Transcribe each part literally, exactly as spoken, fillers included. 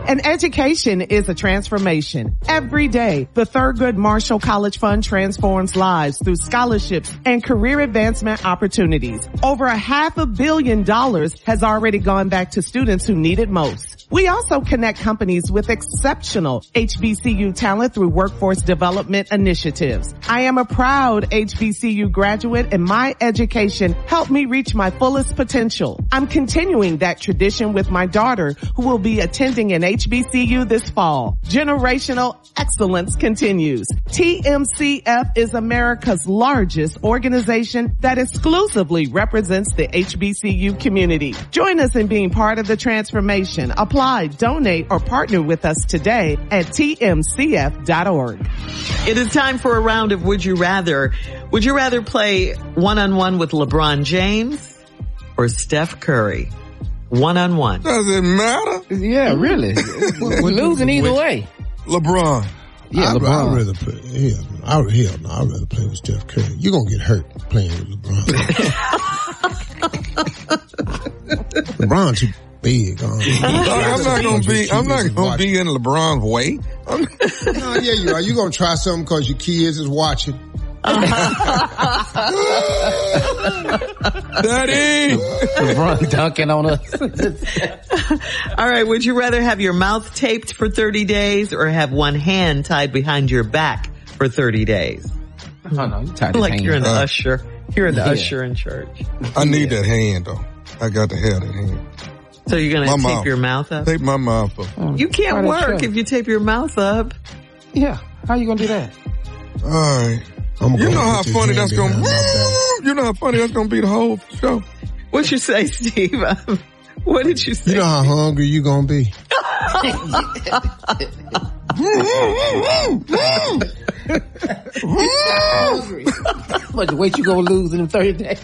An education is a transformation. Every day, the Thurgood Marshall College Fund transforms lives through scholarships and career advancement opportunities. Over a half a billion dollars has already gone back to students who need it most. We also connect companies with exceptional H B C U talent through workforce development initiatives. I am a proud H B C U graduate, and my education helped me reach my fullest potential. I'm continuing that tradition with my daughter, who will be attending an H B C U this fall. Generational excellence continues. T M C F is America's largest organization that exclusively represents the H B C U community. Join us in being part of the transformation. Apply, donate, or partner with us today at T M C F dot org. It is time for a round of Would You Rather. Would you rather play one-on-one with LeBron James or Steph Curry? One-on-one. Does it matter? Yeah, really. We're losing either way. LeBron. Yeah, I, LeBron. I'd rather play, hell, I, hell no, I'd rather play with Steph Curry. You're going to get hurt playing with LeBron. LeBron too big. Um, I'm not going to be, I'm not going to be in LeBron's way. No, yeah, you are. You're going to try something because your kids is watching. Daddy! LeBron dunking on us. All right. Would you rather have your mouth taped for thirty days or have one hand tied behind your back for thirty days? Oh, no, you tied his Like hand. you're in the Uh, usher. You're in the yeah. usher in church. I need that hand though. I got to have that hand. So you're going My to tape mouth. your mouth up? Take my mouth up. Oh, You can't part of the work show. if you tape your mouth up. Yeah. How you gonna do that? All right. I'm You gonna know how put this funny hand that's going to behind my You know how funny that's going to be the whole show? What'd you say, Steve? What did you back. say? You know how hungry you going to be? What, the weight you gonna lose in thirty days?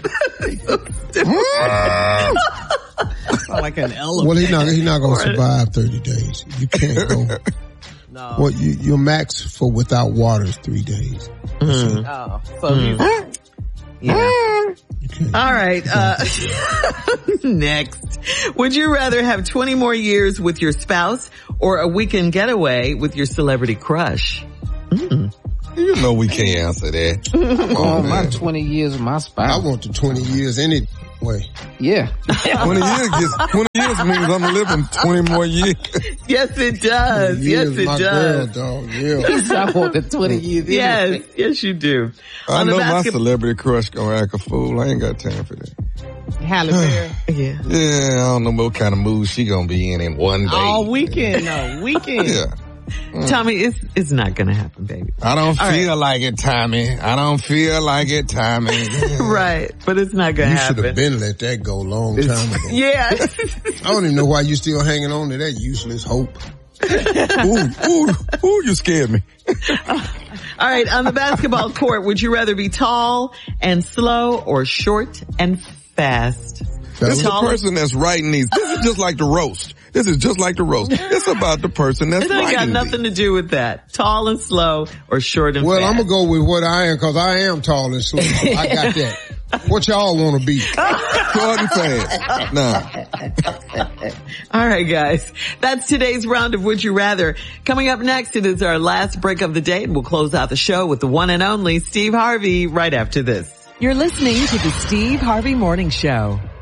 Like an elephant. Well, he's not, he's not going to survive thirty days. You can't go. No. Well, you, your max for without water is three days. Mm. Oh, so you, Yeah. You can't. All right. Uh, next. Would you rather have twenty more years with your spouse or a weekend getaway with your celebrity crush? Mm. You know we can't answer that. Come oh, on, my man. twenty years with my I spouse. want the twenty years anyway. Yeah. twenty years gets, twenty years means I'm living twenty more years. Yes, it does. Yes, Years, it my does. girl, dog. Yeah. I want the twenty years. Yes, yes, you do. I On the know my basket- celebrity crush gonna act a fool. I ain't got time for that. Halle Berry. Yeah. Yeah, I don't know what kind of mood she gonna be in in one day. All weekend, no, weekend. Yeah. Tommy, it's, it's not going to happen, baby. I don't All feel like it, Tommy. I don't feel like it, Tommy. Right. But it's not going to You should happen. have been let that go a long time ago. Yeah. I don't even know why you still hanging on to that useless hope. ooh, ooh, ooh, you scared me. All right. On the basketball court, would you rather be tall and slow or short and fast? This is the Tall- person that's writing these. This is just like the roast. This is just like the roast. It's about the person that's It ain't got writing nothing these. to do with that. Tall and slow or short and Well, fast. I'm gonna go with what I am because I am tall and slow. I got that. What y'all want to be? Short and fast. Nah. All right, guys. That's today's round of Would You Rather. Coming up next, it is our last break of the day, and we'll close out the show with the one and only Steve Harvey right after this. You're listening to the Steve Harvey Morning Show.